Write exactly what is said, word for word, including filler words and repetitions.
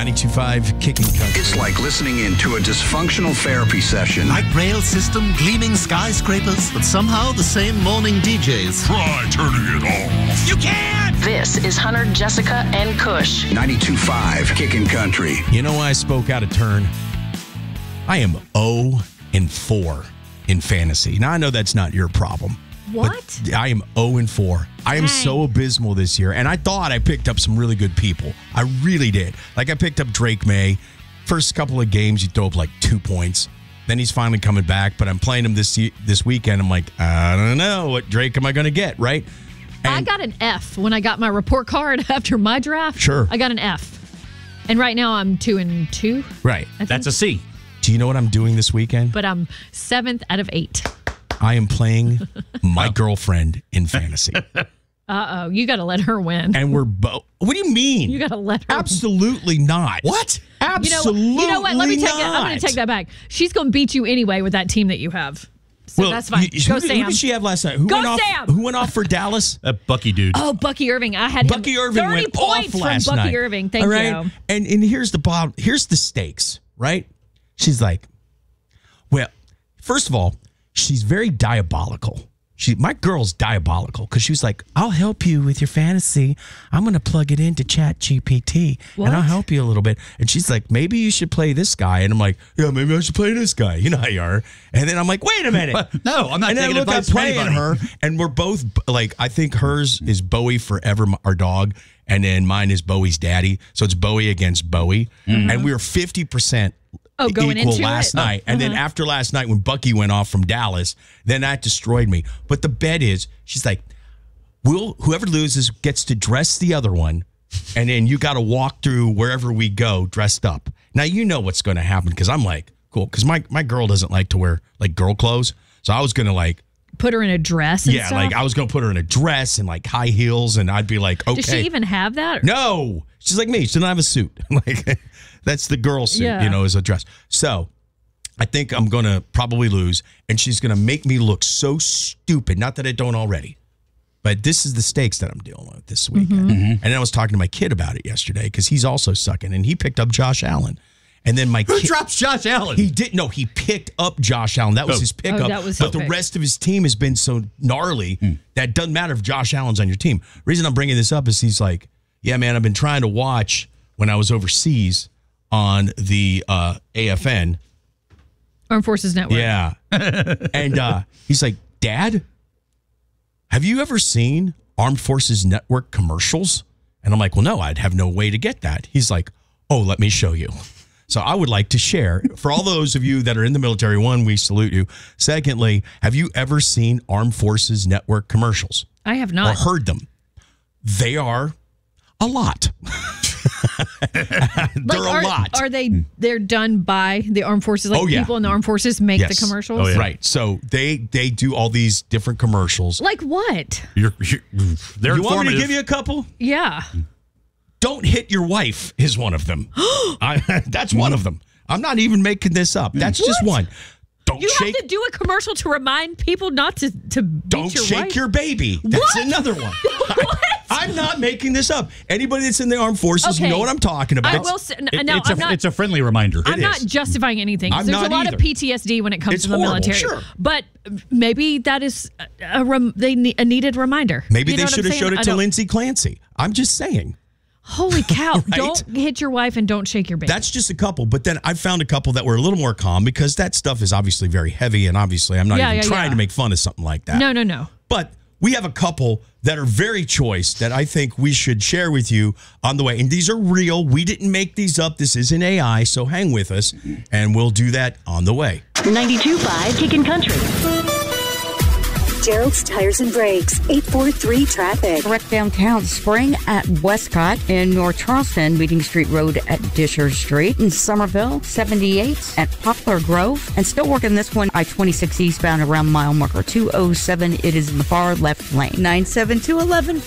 ninety-two point five Kicking Country. It's like listening into a dysfunctional therapy session. Light rail system, gleaming skyscrapers, but somehow the same morning D Js. Try turning it off. You can't! This is Hunter, Jessica, and Kush. ninety-two point five Kicking Country. You know why I spoke out of turn? I am oh and four in fantasy. Now, I know that's not your problem. What? I am oh and four. I am Dang. so abysmal this year. And I thought I picked up some really good people. I really did. Like, I picked up Drake May. First couple of games, he threw up like two points. Then he's finally coming back. But I'm playing him this this weekend. I'm like, I don't know. What Drake am I going to get, right? And I got an F when I got my report card after my draft. Sure. I got an F. And right now I'm two and two. Right. That's a C. Do you know what I'm doing this weekend? But I'm seventh out of eight. I am playing my girlfriend in fantasy. Uh-oh. You got to let her win. And we're both. What do you mean? You got to let her Absolutely not. What? Absolutely you know, you know what? Let me take not. that. I'm going to take that back. She's going to beat you anyway with that team that you have. So well, that's fine. You, Go who, Sam. Who did she have last night? Who Go went off, Sam. Who went off for Dallas? A Bucky dude. Oh, Bucky Irving. I had Bucky him Irving thirty went points off last from Bucky night. Irving. Thank All right? you. And and here's the problem. Here's the stakes, right? She's like, well, first of all, she's very diabolical. She, my girl's diabolical because she was like, I'll help you with your fantasy. I'm going to plug it into Chat G P T and I'll What? help you a little bit. And she's like, maybe you should play this guy. And I'm like, yeah, maybe I should play this guy. You know how you are. And then I'm like, wait a minute. No, I'm not And then I taking look advice at from playing anybody. her, and we're both like, I think hers is Bowie Forever, our dog, and then mine is Bowie's daddy. So it's Bowie against Bowie, and we were fifty percent Oh, going equal into last it? night. And then Uh-huh. after last night when Bucky went off from Dallas, then that destroyed me. But the bet is, she's like, we'll whoever loses gets to dress the other one, and then you got to walk through wherever we go dressed up. Now you know what's going to happen because I'm like, cool, because my, my girl doesn't like to wear like girl clothes. So I was going to like, Put her in a dress and yeah, stuff? like I was going to put her in a dress and like high heels, and I'd be like, okay. Does she even have that? No, she's like me. She doesn't have a suit. Like that's the girl suit, Yeah. you know, is a dress. So I think I'm going to probably lose, and she's going to make me look so stupid. Not that I don't already, but this is the stakes that I'm dealing with this weekend. And then I was talking to my kid about it yesterday because he's also sucking, and he picked up Josh Allen. And then my Who kid, drops Josh Allen? he did no, he picked up Josh Allen. That was Oh. his pickup. Oh, that was but his the pick. rest of his team has been so gnarly that it doesn't matter if Josh Allen's on your team. Reason I'm bringing this up is he's like, yeah, man, I've been trying to watch when I was overseas on the uh, A F N. Armed Forces Network. Yeah. And uh, he's like, Dad, have you ever seen Armed Forces Network commercials? And I'm like, well, no, I'd have no way to get that. He's like, oh, let me show you. So I would like to share, for all those of you that are in the military, one, we salute you. Secondly, have you ever seen Armed Forces Network commercials I have or not. heard them? They are a lot. They're Like, a are, lot. Are they, they're done by the armed forces? Like Oh, yeah. people in the armed forces make Yes. the commercials? Oh, yeah. Right. So they they do all these different commercials. Like what? You're, you're, they're You want me to informative. give you a couple? Yeah. Don't hit your wife is one of them. I, that's one of them. I'm not even making this up. That's just one. Don't You shake. have to do a commercial to remind people not to, to beat Don't your shake wife? your baby. That's What? another one. What? I, am not making this up. Anybody that's in the armed forces, you Okay. know what I'm talking about. I will say, n- It- now, it's, I'm a, not, it's a friendly reminder. I'm It not is. justifying anything. 'cause I'm There's not a lot either. of P T S D when it comes It's to the horrible, military. sure. But maybe that is a, a, rem, they ne- a needed reminder. Maybe You they know what should I'm have showed saying? it I to don't- Lindsay Clancy. I'm just saying. Holy cow. Right? Don't hit your wife and don't shake your baby. That's just a couple. But then I found a couple that were a little more calm because that stuff is obviously very heavy. And obviously, I'm not Yeah, even yeah, trying yeah. to make fun of something like that. no, no, no. But we have a couple that are very choice that I think we should share with you on the way. And these are real. We didn't make these up. This isn't A I. So hang with us, and we'll do that on the way. ninety-two point five Kickin' Country. Gerald's Tires and Brakes, eight four three traffic. Wreck downtown, Spring at Westcott, in North Charleston, Meeting Street Road at Disher Street, in Somerville, seventy-eight at Poplar Grove, and still working this one, I twenty-six eastbound around mile marker two oh seven. It is in the far left lane. nine seven two one one